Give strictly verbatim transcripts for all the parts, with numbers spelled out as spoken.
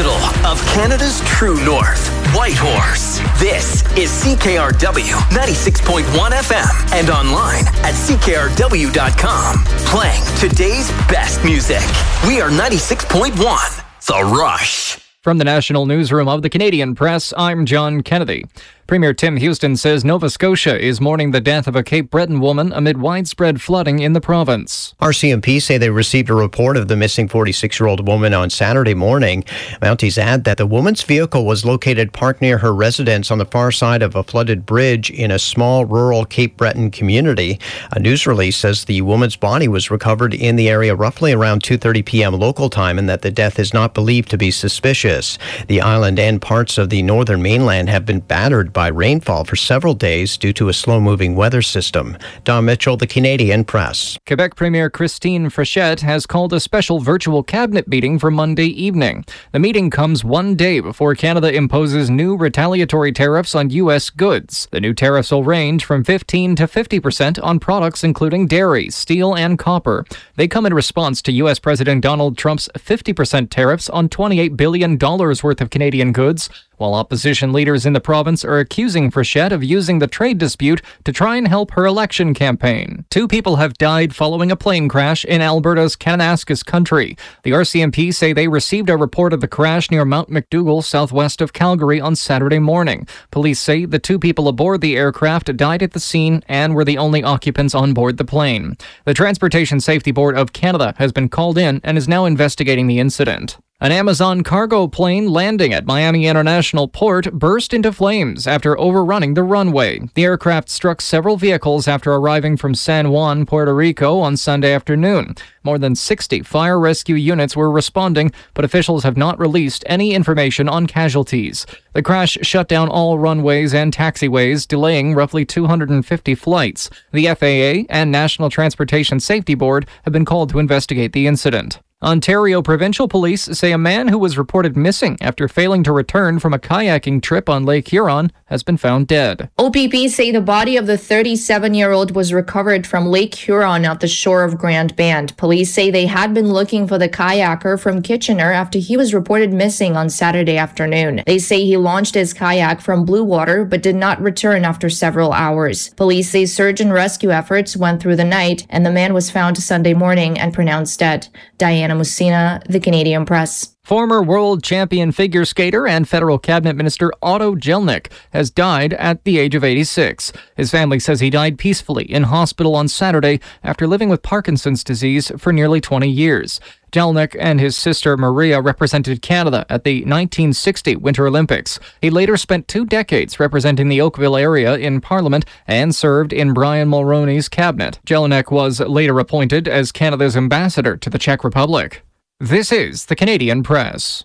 capital of Canada's true north, Whitehorse. This is C K R W ninety-six point one F M and online at C K R W dot com. Playing today's best music. We are ninety-six point one, The Rush. From the National Newsroom of the Canadian Press, I'm John Kennedy. Premier Tim Houston says Nova Scotia is mourning the death of a Cape Breton woman amid widespread flooding in the province. R C M P say they received a report of the missing forty-six-year-old woman on Saturday morning. Mounties add that the woman's vehicle was located parked near her residence on the far side of a flooded bridge in a small rural Cape Breton community. A news release says the woman's body was recovered in the area roughly around two thirty p.m. local time and that the death is not believed to be suspicious. The island and parts of the northern mainland have been battered by by rainfall for several days due to a slow-moving weather system. Don Mitchell, the Canadian Press. Quebec Premier Christine Frechette has called a special virtual cabinet meeting for Monday evening. The meeting comes one day before Canada imposes new retaliatory tariffs on U S goods. The new tariffs will range from fifteen to fifty percent on products including dairy, steel, and copper. They come in response to U S President Donald Trump's fifty percent tariffs on twenty-eight billion dollars worth of Canadian goods, while opposition leaders in the province are accusing Frechette of using the trade dispute to try and help her election campaign. Two people have died following a plane crash in Alberta's Kananaskis country. The R C M P say they received a report of the crash near Mount McDougall, southwest of Calgary, on Saturday morning. Police say the two people aboard the aircraft died at the scene and were the only occupants on board the plane. The Transportation Safety Board of Canada has been called in and is now investigating the incident. An Amazon cargo plane landing at Miami International Port burst into flames after overrunning the runway. The aircraft struck several vehicles after arriving from San Juan, Puerto Rico on Sunday afternoon. More than sixty fire rescue units were responding, but officials have not released any information on casualties. The crash shut down all runways and taxiways, delaying roughly two hundred fifty flights. The F A A and National Transportation Safety Board have been called to investigate the incident. Ontario Provincial Police say a man who was reported missing after failing to return from a kayaking trip on Lake Huron has been found dead. O P P say the body of the thirty-seven-year-old was recovered from Lake Huron at the shore of Grand Band. Police say they had been looking for the kayaker from Kitchener after he was reported missing on Saturday afternoon. They say he launched his kayak from Blue Water but did not return after several hours. Police say search and rescue efforts went through the night and the man was found Sunday morning and pronounced dead. Diana Musina, The Canadian Press. Former world champion figure skater and federal cabinet minister Otto Jelnik has died at the age of eighty-six. His family says he died peacefully in hospital on Saturday after living with Parkinson's disease for nearly twenty years. Jelnik and his sister Maria represented Canada at the nineteen sixty Winter Olympics. He later spent two decades representing the Oakville area in Parliament and served in Brian Mulroney's cabinet. Jelnik was later appointed as Canada's ambassador to the Czech Republic. This is the Canadian Press.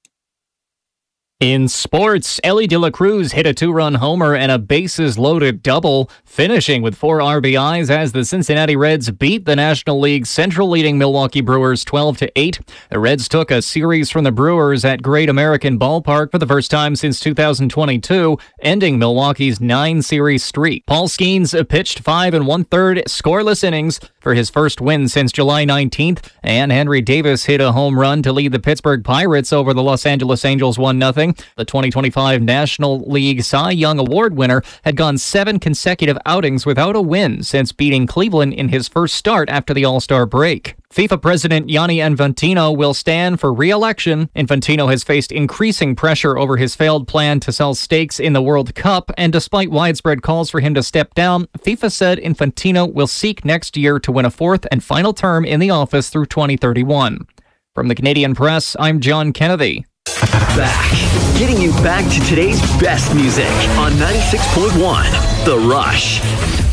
In sports, Ellie De La Cruz hit a two-run homer and a bases-loaded double, finishing with four R B Is as the Cincinnati Reds beat the National League Central-leading Milwaukee Brewers twelve to eight. The Reds took a series from the Brewers at Great American Ballpark for the first time since two thousand twenty-two, ending Milwaukee's nine-series streak. Paul Skeens pitched five and one-third scoreless innings for his first win since July nineteenth, and Henry Davis hit a home run to lead the Pittsburgh Pirates over the Los Angeles Angels one nothing. The twenty twenty-five National League Cy Young Award winner had gone seven consecutive outings without a win since beating Cleveland in his first start after the All-Star break. FIFA President Gianni Infantino will stand for re-election. Infantino has faced increasing pressure over his failed plan to sell stakes in the World Cup, and despite widespread calls for him to step down, FIFA said Infantino will seek next year to win a fourth and final term in the office through twenty thirty-one. From the Canadian Press, I'm John Kennedy. Back, getting you back to today's best music on ninety-six point one, The Rush.